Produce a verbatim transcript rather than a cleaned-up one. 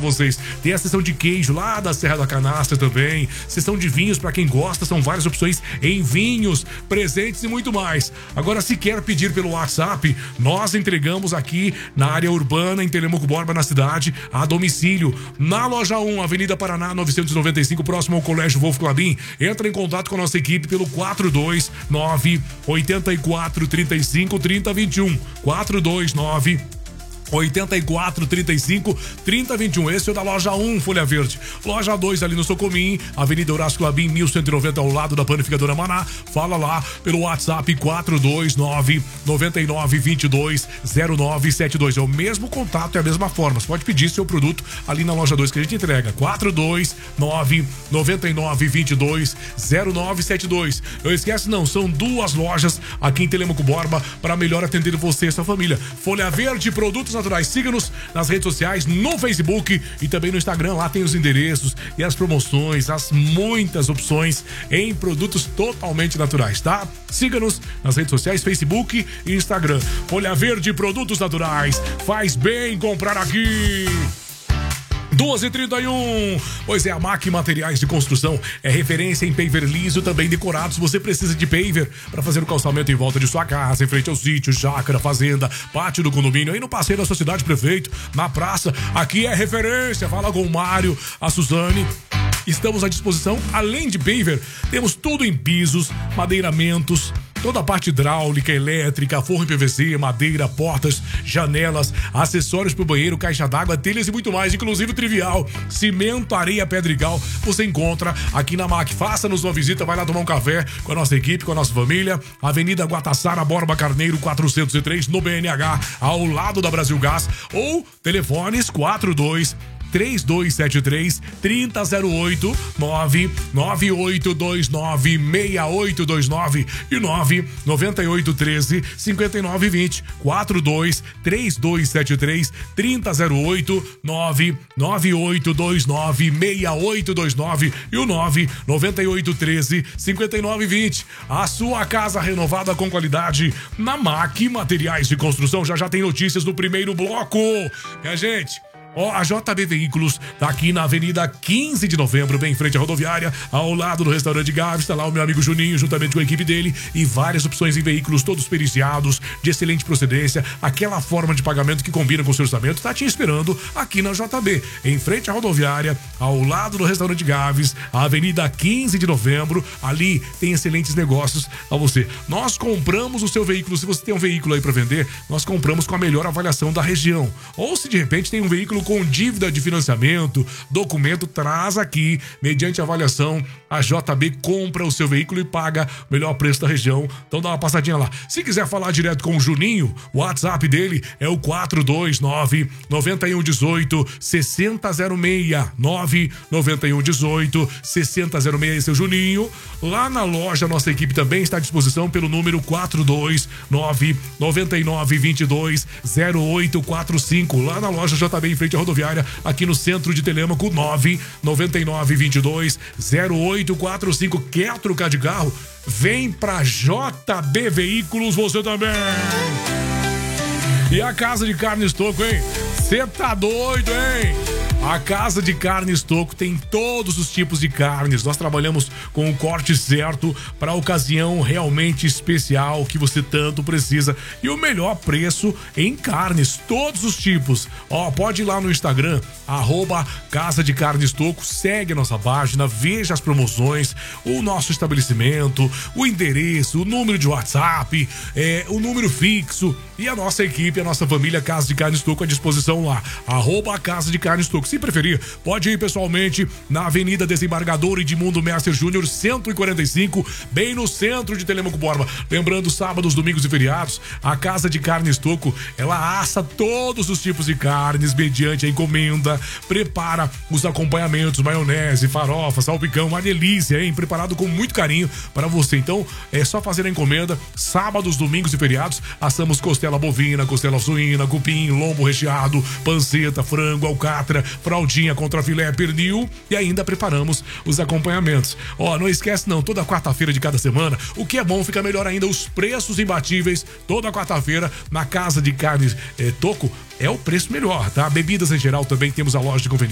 vocês. Tem a seção de queijo lá da Serra da Canastra também. Seção de vinhos para quem gosta, são várias opções em vinhos, presentes e muito mais. Agora, se quer pedir pelo WhatsApp, nós entregamos aqui na área urbana, em Telemaco Borba, na cidade, a domicílio. Na loja um, Avenida Paraná novecentos e noventa e cinco, próximo ao Colégio Wolf Clabin. Entra em contato com a nossa equipe pelo quatro dois nove, oito quatro, três cinco, três zero dois um. quatro dois nove, oito quatro, três cinco, três zero dois um. Esse é o da loja um, Folha Verde. Loja dois, ali no Socomim, Avenida Horácio Clabin, mil cento e noventa, ao lado da Panificadora Maná. Fala lá pelo WhatsApp quatro dois nove, nove nove dois dois, zero nove sete dois. É o mesmo contato, é a mesma forma. Você pode pedir seu produto ali na loja dois que a gente entrega. quatro dois nove, nove nove dois dois, zero nove sete dois. Não esquece não, são duas lojas aqui em Telemaco Borba para melhor atender você e sua família. Folha Verde, produtos naturais. Siga-nos nas redes sociais, no Facebook e também no Instagram. Lá tem os endereços e as promoções, as muitas opções em produtos totalmente naturais, tá? Siga-nos nas redes sociais, Facebook e Instagram. Folha Verde, produtos naturais. Faz bem comprar aqui. duas e trinta e um. Pois é, a M A C Materiais de Construção é referência em paver liso, também decorados. Você precisa de paver para fazer o calçamento em volta de sua casa, em frente ao sítio, chácara, fazenda, pátio do condomínio, aí no passeio da sua cidade, prefeito, na praça. Aqui é referência. Fala com o Mário, a Suzane. Estamos à disposição. Além de paver, temos tudo em pisos, madeiramentos, toda a parte hidráulica, elétrica, forro em P V C, madeira, portas, janelas, acessórios para o banheiro, caixa d'água, telhas e muito mais, inclusive o trivial, cimento, areia, pedregal, você encontra aqui na M A C. Faça-nos uma visita, vai lá tomar um café com a nossa equipe, com a nossa família. Avenida Guataçara, Borba Carneiro, quatrocentos e três, no B N H, ao lado da Brasil Gás, ou telefones quatro dois três dois sete três, três zero zero oito, nove nove oito dois nove, seis oito dois nove e nove nove oito um três, cinco nove dois zero. quatro dois três dois sete três, três zero zero oito, nove nove oito dois nove, seis oito dois nove e o nove nove oito um três, cinco nove dois zero. A sua casa renovada com qualidade na M A C Materiais de Construção. Já já tem notícias no primeiro bloco. Minha gente, ó, a J B Veículos tá aqui na Avenida quinze de Novembro, bem em frente à rodoviária, ao lado do restaurante Gaves. Tá lá o meu amigo Juninho, juntamente com a equipe dele, e várias opções em veículos, todos periciados, de excelente procedência, aquela forma de pagamento que combina com o seu orçamento. Tá te esperando aqui na J B, em frente à rodoviária, ao lado do restaurante Gaves, a Avenida quinze de Novembro. Ali tem excelentes negócios a você. Nós compramos o seu veículo. Se você tem um veículo aí para vender, nós compramos com a melhor avaliação da região. Ou se de repente tem um veículo com dívida de financiamento, documento, traz aqui, mediante avaliação, a J B compra o seu veículo e paga o melhor preço da região. Então dá uma passadinha lá. Se quiser falar direto com o Juninho, o WhatsApp dele é o quatro dois nove, nove um um oito, seis zero zero seis, nove nove um um oito, seis zero zero seis. Esse é o Juninho. Lá na loja, nossa equipe também está à disposição pelo número quatro dois nove, nove nove dois dois, zero oito quatro cinco. Lá na loja J B, em frente à rodoviária, aqui no centro de Telemaco, nove nove nove dois dois, zero oito quatro cinco. Quer trocar de carro? Vem pra J B Veículos você também. E a Casa de Carne Estoco, hein? Você tá doido, hein? A Casa de Carne Estoco tem todos os tipos de carnes. Nós trabalhamos com o corte certo para a ocasião realmente especial que você tanto precisa. E o melhor preço em carnes, todos os tipos. Ó, pode ir lá no Instagram, arroba Casa de Carne Estoco, segue a nossa página, veja as promoções, o nosso estabelecimento, o endereço, o número de WhatsApp, é, o número fixo e a nossa equipe, a nossa família Casa de Carne Estoco à disposição lá. Arroba Casa de Carne Estoco. Se preferir, pode ir pessoalmente na Avenida Desembargador Edmundo Messer Júnior, cento e quarenta e cinco, bem no centro de Telemaco Borba. Lembrando, sábados, domingos e feriados, a Casa de Carne Estoco, ela assa todos os tipos de carnes mediante a encomenda, prepara os acompanhamentos, maionese, farofa, salpicão, uma delícia, hein? Preparado com muito carinho para você. Então, é só fazer a encomenda. Sábados, domingos e feriados, assamos costela bovina, costela suína, cupim, lombo recheado, panceta, frango, alcatra, fraldinha contra filé, pernil, e ainda preparamos os acompanhamentos. Ó, não esquece não, toda quarta-feira de cada semana, o que é bom, fica melhor ainda, os preços imbatíveis, toda quarta-feira na Casa de Carnes eh, Toco, é o preço melhor, tá? Bebidas em geral também, temos a loja de conveniência